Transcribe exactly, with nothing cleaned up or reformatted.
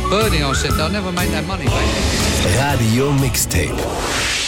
birding, I said, they'll never make that money back. Radio Mixtape.